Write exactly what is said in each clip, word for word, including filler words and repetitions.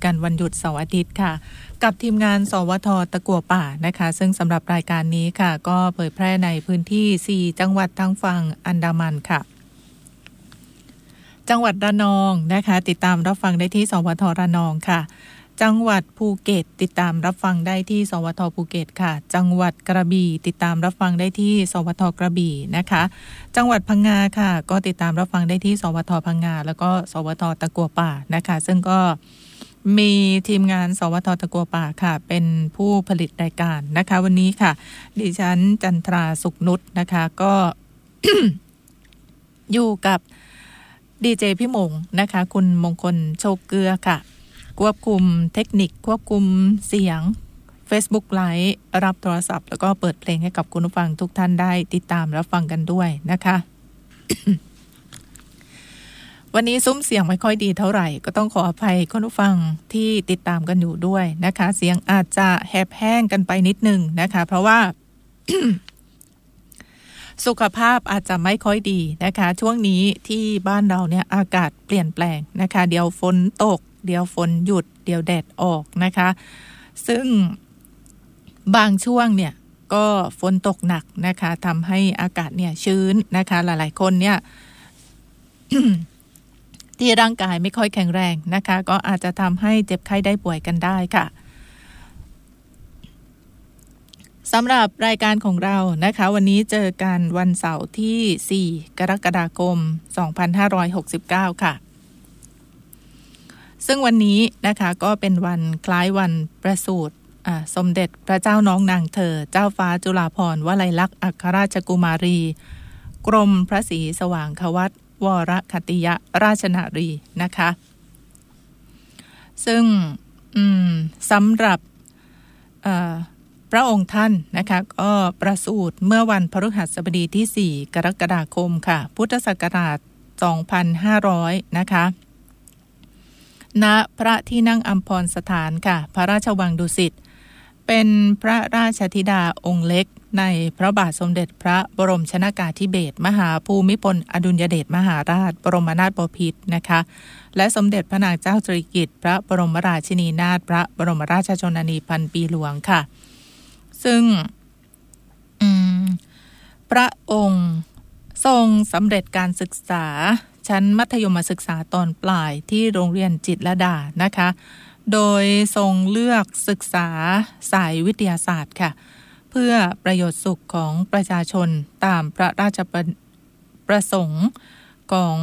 กันวันหยุดเสาร์อาทิตย์ค่ะกับทีมงานสวทตะกั่วป่านะคะซึ่งสำหรับรายการนี้ค่ะก็เผยแพร่ในพื้นที่สี่จังหวัดทางฝั่งอันดามันค่ะจังหวัดระนองนะคะติดตามรับฟังได้ที่สวทระนองค่ะจังหวัดภูเก็ตติดตามรับฟังได้ที่สวทภูเก็ตค่ะจังหวัดกระบี่ติดตามรับฟังได้ที่สวทกระบี่นะคะจังหวัดพังงาค่ะก็ติดตามรับฟังได้ที่สวทพังงาแล้วก็สวทตะกั่วป่านะคะซึ่งก็มีทีมงานสวทตะกั่วป่าค่ะเป็นผู้ผลิตรายการนะคะวันนี้ค่ะดิฉันจันทราสุขนุชนะคะก็ อยู่กับดีเจพี่มงนะคะคุณมงคลโชคเกลือค่ะควบคุมเทคนิคควบคุมเสียง Facebook Live รับโทรศัพท์แล้วก็เปิดเพลงให้กับคุณผู้ฟังทุกท่านได้ติดตามรับฟังกันด้วยนะคะ วันนี้ซุ้มเสียงไม่ค่อยดีเท่าไหร่ก็ต้องขออภัยคุณผู้ฟังที่ติดตามกันอยู่ด้วยนะคะเสียงอาจจะแหบแห้งกันไปนิดนึงนะคะเพราะว่า สุขภาพอาจจะไม่ค่อยดีนะคะช่วงนี้ที่บ้านเราเนี่ยอากาศเปลี่ยนแปลงนะคะเดี๋ยวฝนตกเดี๋ยวฝนหยุดเดี๋ยวแดดออกนะคะซึ่งบางช่วงเนี่ยก็ฝนตกหนักนะคะทำให้อากาศเนี่ยชื้นนะคะหลายๆคนเนี่ย ที่ร่างกายไม่ค่อยแข็งแรงนะคะก็อาจจะทำให้เจ็บไข้ได้ป่วยกันได้ค่ะสำหรับรายการของเรานะคะวันนี้เจอกันวันเสาร์ที่สี่กรกฎาคมสองพันห้าร้อยหกสิบเก้าค่ะซึ่งวันนี้นะคะก็เป็นวันคล้ายวันประสูติสมเด็จพระเจ้าน้องนางเธอเจ้าฟ้าจุฬาภรณ์วลัยลักษณ์อัครราชกุมารีกรมพระศรีสว่างควัตรวรคติยราชนารีนะคะซึ่งสำหรับพระองค์ท่านนะคะก็ประสูติเมื่อวันพฤหัสบดีที่สี่กรกฎาคมค่ะพุทธศักราชสองพันห้าร้อยนะคะณพระที่นั่งอัมพรสถานค่ะพระราชวังดุสิตเป็นพระราชธิดาองค์เล็กในพระบาทสมเด็จพระบรมชนกาธิเบศรมหาภูมิพลอดุลยเดชมหาราชบรมนาถบพิตรนะคะและสมเด็จพระนางเจ้าสิริกิติ์พระบรมราชินีนาถพระบรมราชชนนีพันปีหลวงค่ะซึ่งพระองค์ทรงสำเร็จการศึกษาชั้นมัธยมศึกษาตอนปลายที่โรงเรียนจิตรลดานะคะโดยทรงเลือกศึกษาสายวิทยาศาสตร์ค่ะเพื่อประโยชน์สุขของประชาชนตามพระราชประสงค์ของ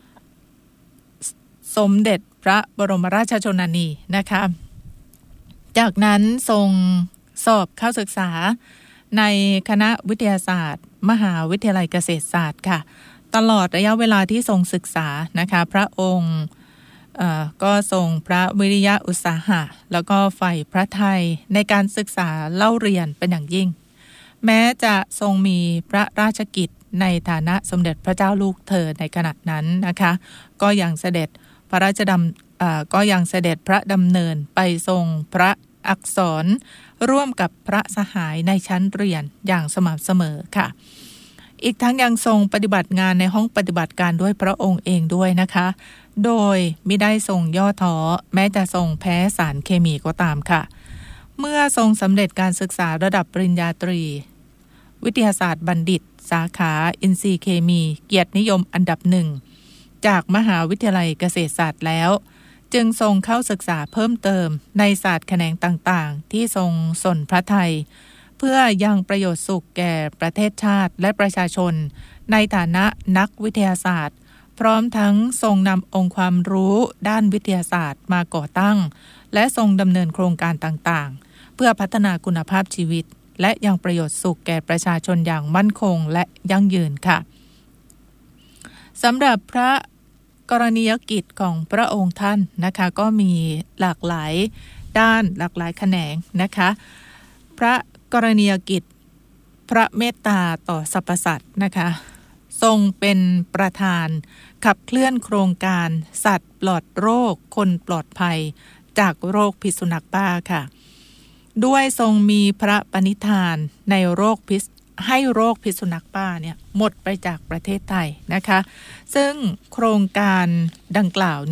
สมเด็จพระบรมราชชนนีนะคะจากนั้นทรงสอบเข้าศึกษาในคณะวิทยาศาสตร์มหาวิทยาลัยเกษตรศาสตร์ค่ะตลอดระยะเวลาที่ทรงศึกษานะคะพระองค์ก็ทรงพระวิริยะอุตสาหะแล้วก็ใฝ่พระทัยในการศึกษาเล่าเรียนเป็นอย่างยิ่งแม้จะทรงมีพระราชกิจในฐานะสมเด็จพระเจ้าลูกเธอในขณะนั้นนะคะก็ยังเสด็จพระราชดำก็ยังเสด็จพระดำเนินไปทรงพระอักษรร่วมกับพระสหายในชั้นเรียนอย่างสม่ำเสมอค่ะอีกทั้งยังทรงปฏิบัติงานในห้องปฏิบัติการด้วยพระองค์เองด้วยนะคะโดยมิได้ทรงย่อท้อแม้จะทรงแพ้สารเคมีก็ตามค่ะเมื่อทรงสำเร็จการศึกษาระดับปริญญาตรีวิทยาศาสตร์บัณฑิตสาขาอินทรีย์เคมีเกียรตินิยมอันดับหนึ่งจากมหาวิทยาลัยเกษตรศาสตร์แล้วจึงทรงเข้าศึกษาเพิ่มเติมในศาสตร์แขนงต่างๆที่ทรงสนพระทัยเพื่อยังประโยชน์สุขแก่ประเทศชาติและประชาชนในฐานะนักวิทยาศาสตร์พร้อมทั้งทรงนำองค์ความรู้ด้านวิทยาศาสตร์มาก่อตั้งและทรงดำเนินโครงการต่างๆเพื่อพัฒนาคุณภาพชีวิตและยังประโยชน์สุขแก่ประชาชนอย่างมั่นคงและยั่งยืนค่ะสำหรับพระกรณียกิจของพระองค์ท่านนะคะก็มีหลากหลายด้านหลากหลายแขนงนะคะพระกรณียกิจพระเมตตาต่อสรรพสัตว์นะคะทรงเป็นประธานขับเคลื่อนโครงการสัตว์ปลอดโรคคนปลอดภัยจากโรคพิษสุนัขบ้าค่ะด้วยทรงมีพระปณิธานในโรคพิษให้โรคพิษสุนัขบ้าเนี่ยหมดไปจากประเทศไทยนะคะซึ่งโครงการดังกล่าวเนี่ย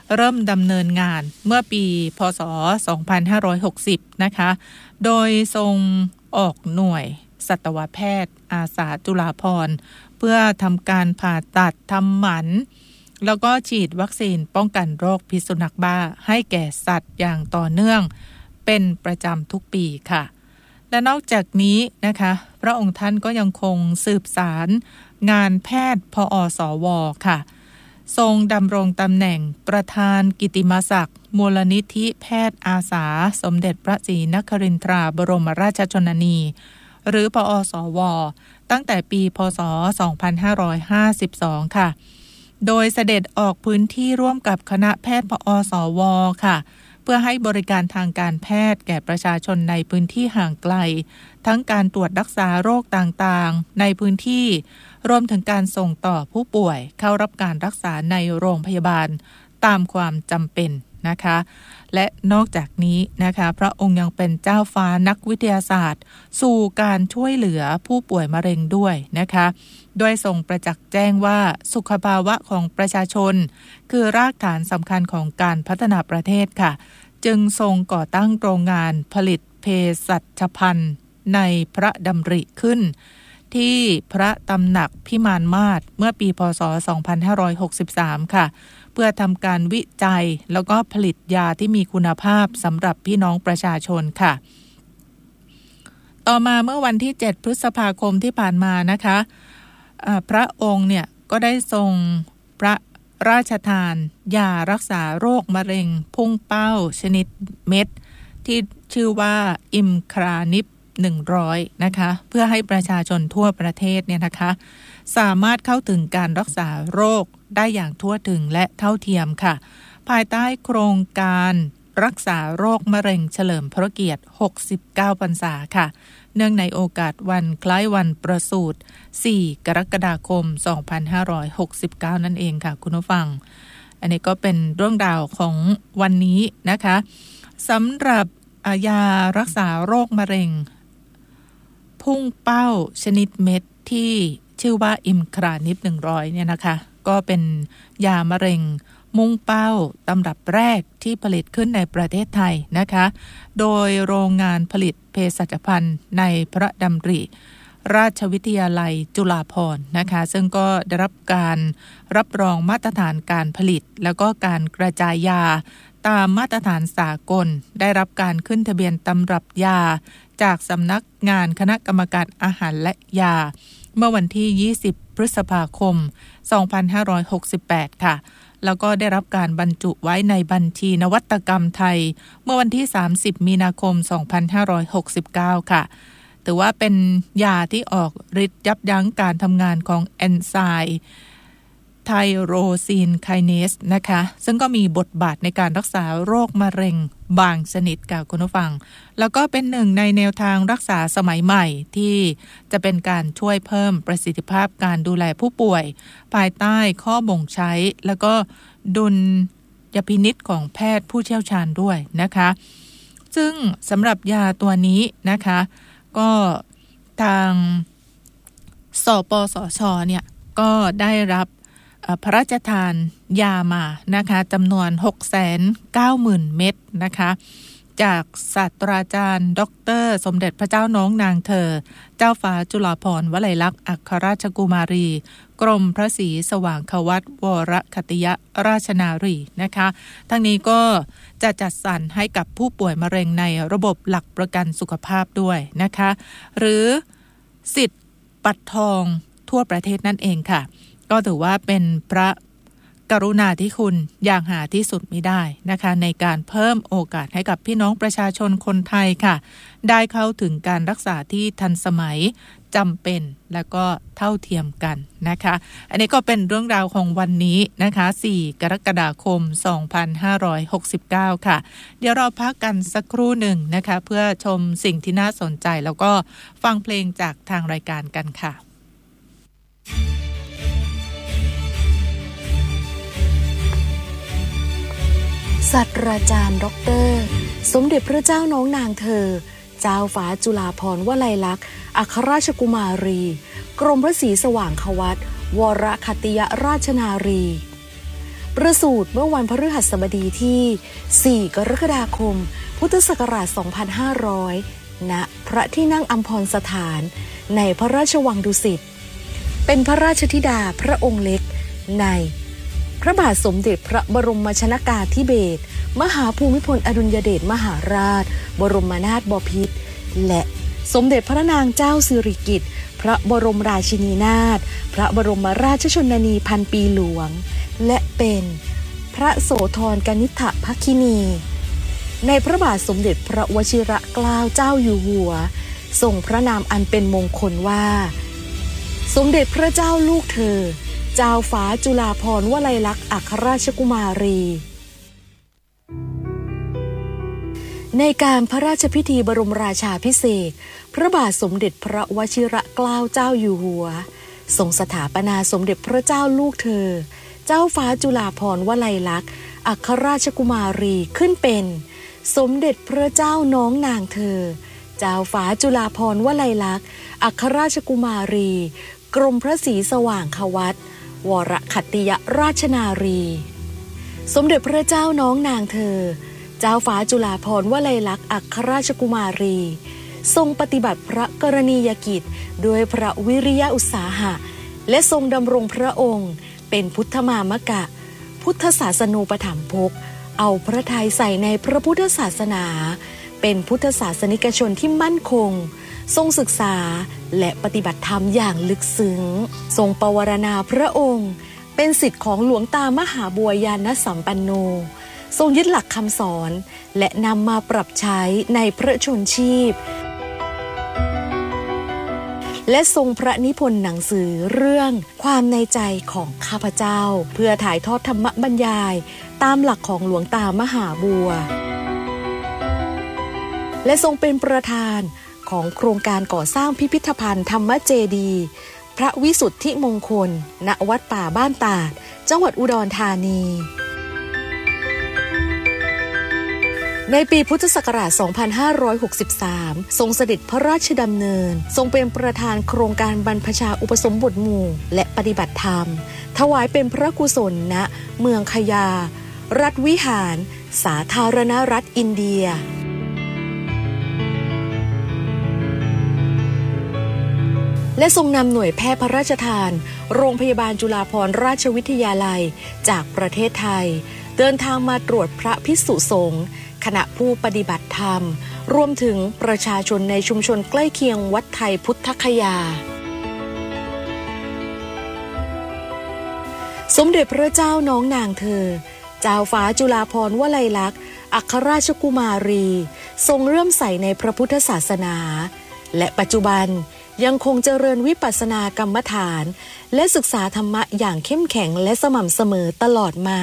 เริ่มดำเนินงานเมื่อปีพ.ศ. สองพันห้าร้อยหกสิบนะคะโดยทรงออกหน่วยสัตวแพทย์อาสาจุฬาภรณ์เพื่อทำการผ่าตัดทำหมันแล้วก็ฉีดวัคซีนป้องกันโรคพิษสุนัขบ้าให้แก่สัตว์อย่างต่อเนื่องเป็นประจำทุกปีค่ะและนอกจากนี้นะคะพระองค์ท่านก็ยังคงสืบสารงานแพทย์พอสวค่ะทรงดำรงตำแหน่งประธานกิตติมศักดิ์มูลนิธิแพทย์อาสาสมเด็จพระศรีนครินทราบรมราชชนนีหรือพอสวตั้งแต่ปีพ.ศ. สองพันห้าร้อยห้าสิบสองค่ะโดยเสด็จออกพื้นที่ร่วมกับคณะแพทย์พอสวค่ะเพื่อให้บริการทางการแพทย์แก่ประชาชนในพื้นที่ห่างไกลทั้งการตรวจรักษาโรคต่างๆในพื้นที่รวมถึงการส่งต่อผู้ป่วยเข้ารับการรักษาในโรงพยาบาลตามความจำเป็นนะคะและนอกจากนี้นะคะพระองค์ยังเป็นเจ้าฟ้านักวิทยาศาสตร์สู่การช่วยเหลือผู้ป่วยมะเร็งด้วยนะคะโดยทรงประจักษ์แจ้งว่าสุขภาวะของประชาชนคือรากฐานสำคัญของการพัฒนาประเทศค่ะจึงทรงก่อตั้งโรงงานผลิตเภสัชภัณฑ์ในพระดำริขึ้นที่พระตำหนักพิมานมาศเมื่อปีพ.ศ. สองพันห้าร้อยหกสิบสามค่ะเพื่อทำการวิจัยแล้วก็ผลิตยาที่มีคุณภาพสำหรับพี่น้องประชาชนค่ะต่อมาเมื่อวันที่เจ็ดพฤษภาคมที่ผ่านมานะคะพระองค์เนี่ยก็ได้ทรงพระราชทานยารักษาโรคมะเร็งพุ่งเป้าชนิดเม็ดที่ชื่อว่าอิมครานิปหนึ่งร้อยนะคะเพื่อให้ประชาชนทั่วประเทศเนี่ยนะคะสามารถเข้าถึงการรักษาโรคได้อย่างทั่วถึงและเท่าเทียมค่ะภายใต้โครงการรักษาโรคมะเร็งเฉลิมพระเกียรติหกสิบเก้าพรรษาค่ะเนื่องในโอกาสวันคล้ายวันประสูติสี่กรกฎาคมสองพันห้าร้อยหกสิบเก้านั่นเองค่ะคุณผู้ฟังอันนี้ก็เป็นเรื่องราวของวันนี้นะคะสำหรับยารักษาโรคมะเร็งพุ่งเป้าชนิดเม็ดที่ชื่อว่าอิมครานิปหนึ่งร้อยเนี่ยนะคะก็เป็นยามะเร็งมุ่งเป้าตำรับแรกที่ผลิตขึ้นในประเทศไทยนะคะโดยโรงงานผลิตเภสัชภัณฑ์ในพระดำริราชวิทยาลัยจุฬาภรณ์นะคะซึ่งก็ได้รับการรับรองมาตรฐานการผลิตแล้วก็การกระจายยาตามมาตรฐานสากลได้รับการขึ้นทะเบียนตำรับยาจากสำนักงานคณะกรรมการอาหารและยาเมื่อวันที่ยี่สิบพฤษภาคมสองพันห้าร้อยหกสิบแปดค่ะแล้วก็ได้รับการบรรจุไว้ในบัญชีนวัตกรรมไทยเมื่อวันที่สามสิบมีนาคมสองพันห้าร้อยหกสิบเก้าค่ะถือว่าเป็นยาที่ออกฤทธิ์ยับยั้งการทำงานของเอนไซม์ไทโรซีนไคเนสนะคะซึ่งก็มีบทบาทในการรักษาโรคมะเร็งบางชนิดค่ะคุณผู้ฟังแล้วก็เป็นหนึ่งในแนวทางรักษาสมัยใหม่ที่จะเป็นการช่วยเพิ่มประสิทธิภาพการดูแลผู้ป่วยภายใต้ข้อบ่งใช้แล้วก็ดุลยพินิจของแพทย์ผู้เชี่ยวชาญด้วยนะคะซึ่งสำหรับยาตัวนี้นะคะก็ทางสปสช.เนี่ยก็ได้รับพระราชทานยามานะคะจำนวน หกแสนเก้าหมื่น เม็ดนะคะจากศาสตราจารย์ดร.สมเด็จพระเจ้าน้องนางเธอเจ้าฟ้าจุฬาภรณ์วลัยลักษณ์อัครราชกุมารีกรมพระศรีสว่างควัตวรคติยราชนารีนะคะทั้งนี้ก็จะจัดสรรให้กับผู้ป่วยมะเร็งในระบบหลักประกันสุขภาพด้วยนะคะหรือสิทธิ์บัตรทองทั่วประเทศนั่นเองค่ะก็ถือว่าเป็นพระกรุณาธิคุณอย่างหาที่สุดไม่ได้นะคะในการเพิ่มโอกาสให้กับพี่น้องประชาชนคนไทยค่ะได้เข้าถึงการรักษาที่ทันสมัยจำเป็นและก็เท่าเทียมกันนะคะอันนี้ก็เป็นเรื่องราวของวันนี้นะคะสี่กรกฎาคมสองพันห้าร้อยหกสิบเก้าค่ะเดี๋ยวเราพักกันสักครู่หนึ่งนะคะเพื่อชมสิ่งที่น่าสนใจแล้วก็ฟังเพลงจากทางรายการกันค่ะศาสตราจารย์ด็อกเตอร์สมเด็จพระเจ้าน้องนางเธอเจ้าฟ้าจุฬาภรณ์วลัยลักษณ์อัครราชกุมารีกรมพระศรีสว่างควัตวรคติยราชนารีปประสูติเมื่อวันพฤหัสบดีที่สี่กรกฎาคมพุทธศักราชสองพันห้าร้อยณพระที่นั่งอัมพรสถานในพระราชวังดุสิตเป็นพระราชธิดาพระองค์เล็กในพระบาทสมเด็จพระบรมชนกาธิเบศรมหาภูมิพลอดุลยเดชมหาราชบรมนาถบพิตรและสมเด็จพระนางเจ้าสิริกิติ์พระบรมราชินีนาถพระบรมราชชนนีพันปีหลวงและเป็นพระโสธรกนิษฐภคินีในพระบาทสมเด็จพระวชิรเกล้าเจ้าอยู่หัวทรงพระนามอันเป็นมงคลว่าสมเด็จพระเจ้าลูกเธอเจ้าฟ้าจุฬาภรณ์วลัยลักษณ์อัครราชกุมารีในการพระราชพิธีบรมราชาภิเษกพระบาทสมเด็จพระวชิรเกล้าเจ้าอยู่หัวทรงสถาปนาสมเด็จพระเจ้าลูกเธอเจ้าฟ้าจุฬาภรณ์วลัยลักษณ์อัครราชกุมารีขึ้นเป็นสมเด็จพระเจ้าน้องนางเธอเจ้าฟ้าจุฬาภรณ์วลัยลักษณ์อัครราชกุมารีกรมพระศรีสว่างควัตรวรขัตติยราชนารีสมเด็จพระเจ้าน้องนางเธอเจ้าฟ้าจุฬาภรณ์วลัยลักษณ์อัครราชกุมารีทรงปฏิบัติพระกรณียกิจด้วยพระวิริยะอุตสาหะและทรงดำรงพระองค์เป็นพุทธมามกะพุทธศาสนูปถัมภกเอาพระทัยใส่ในพระพุทธศาสนาเป็นพุทธศาสนิกชนที่มั่นคงทรงศึกษาและปฏิบัติธรรมอย่างลึกซึ้งทรงปวารณาพระองค์เป็นศิษย์ของหลวงตามหาบัวยานสัมปันโนทรงยึดหลักคำสอนและนำมาปรับใช้ในพระชนชีพและทรงพระนิพนธ์หนังสือเรื่องความในใจของข้าพเจ้าเพื่อถ่ายทอดธรรมบรรยายตามหลักของหลวงตามหาบัวและทรงเป็นประธานของโครงการก่อสร้างพิพิธภัณฑ์ธรรมเจดีย์พระวิสุทธิมงคลณวัดป่าบ้านตาดจังหวัดอุดรธานีในปีพุทธศักราช สองพันห้าร้อยหกสิบสาม ทรงเสด็จพระราชดำเนินทรงเป็นประธานโครงการบรรพชาอุปสมบทหมู่และปฏิบัติธรรมถวายเป็นพระกุศลณเมืองคยารัฐวิหารสาธารณรัฐอินเดียและทรงนำหน่วยแพทย์พระราชทานโรงพยาบาลจุฬาภรณราชวิทยาลัยจากประเทศไทยเดินทางมาตรวจพระภิกษุสงฆ์คณะผู้ปฏิบัติธรรมรวมถึงประชาชนในชุมชนใกล้เคียงวัดไทยพุทธคยาสมเด็จพระเจ้าน้องนางเธอเจ้าฟ้าจุฬาภรณ์วลัยลักษณ์อัครราชกุมารีทรงเลื่อมใสในพระพุทธศาสนาและปัจจุบันยังคงเจริญวิปัสสนากรรมฐานและศึกษาธรรมะอย่างเข้มแข็งและสม่ำเสมอตลอดมา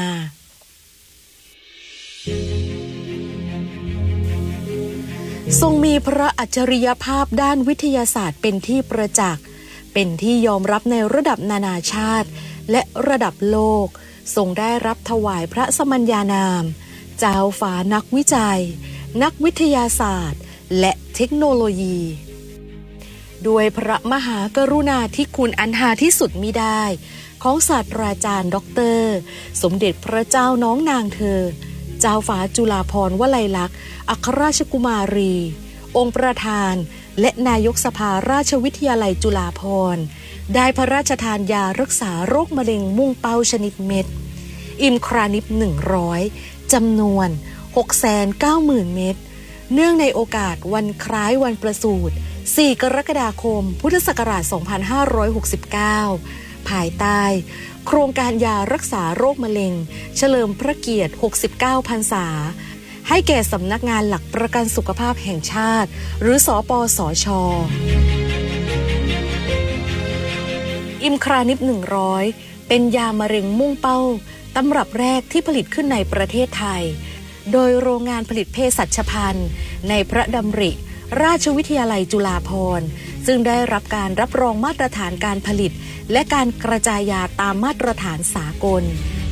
ทรงมีพระอัจฉริยภาพด้านวิทยาศาสตร์เป็นที่ประจักษ์เป็นที่ยอมรับในระดับนานาชาติและระดับโลกทรงได้รับถวายพระสมัญญานามเจ้าฟ้านักวิจัยนักวิทยาศาสตร์และเทคโนโลยีด้วยพระมหากรุณาธิคุณอันหาที่สุดมิได้ของศาสตราจารย์ด็อกเตอร์สมเด็จพระเจ้าน้องนางเธอเจ้าฟ้าจุฬาภรณ์วลัยลักษณ์อัครราชกุมารีองค์ประธานและนายกสภาราชวิทยาลัยจุฬาภรณ์ได้พระราชทานยารักษาโรคมะเร็งมุ่งเป้าชนิดเม็ดอิมครานิปหนึ่งร้อยจำนวน หกแสนเก้าหมื่น เม็ดเนื่องในโอกาสวันคล้ายวันประสูติสี่กรกฎาคมพุทธศักราช สองพันห้าร้อยหกสิบเก้า ภายใต้โครงการยารักษาโรคมะเร็งเฉลิมพระเกียรติหกสิบเก้าพรรษาให้แก่สำนักงานหลักประกันสุขภาพแห่งชาติหรือสปสช.อิมครานิปหนึ่งร้อยเป็นยามะเร็งมุ่งเป้าตำรับแรกที่ผลิตขึ้นในประเทศไทยโดยโรงงานผลิตเภสัชภัณฑ์ในพระดำริราชวิทยาลัยจุฬาภรณ์ซึ่งได้รับการรับรองมาตรฐานการผลิตและการกระจายยาตามมาตรฐานสากล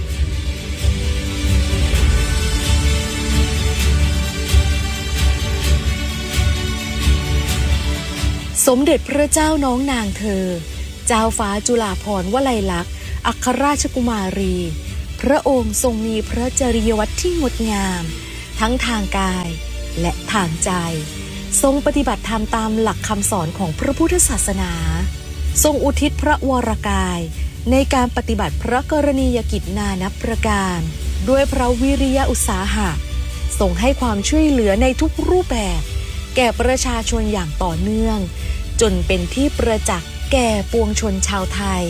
สมเด็จพระเจ้าน้องนางเธอเจ้าฟ้าจุฬาภรณ์วลัยลักษณ์อัครราชกุมารีพพระองค์ทรงมีพระจริยวัตรที่งดงามทั้งทางกายและทางใจทรงปฏิบัติธรรมตามหลักคำสอนของพระพุทธศาสนาทรงอุทิศพระวรกายในการปฏิบัติพระกรณียกิจนานับประการด้วยพระวิริยะอุตสาหะทรงให้ความช่วยเหลือในทุกรูปแบบแก่ประชาชนอย่างต่อเนื่องจนเป็นที่ประจักษ์แก่ปวงชนชาวไทย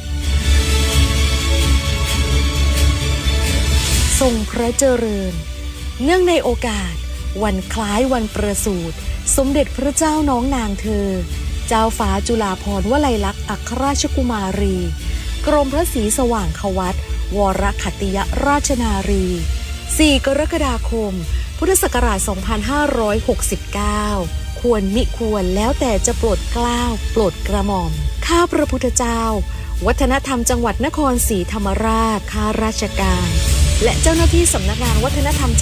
ทรงพระเจริญเนื่องในโอกาสวันคล้ายวันประสูติสมเด็จพระเจ้าน้องนางเธอเจ้าฟ้าจุฬาภรณ์วลัยลักษณ์อัครราชกุมารีกรมพระศรีสว่างควัตรวรขัตติยราชนารีสี่กรกฎาคมพุทธศักราชสองพันห้าร้อยหกสิบเก้าควรมิควรแล้วแต่จะโปรดเกล้าโปรดกระหม่อมข้าพระพุทธเจ้าวัฒนธรรมจังหวัดนครศรีธรรมราชข้าราชการและเจ้าหน้าที่สำนักงานวัฒนธรรม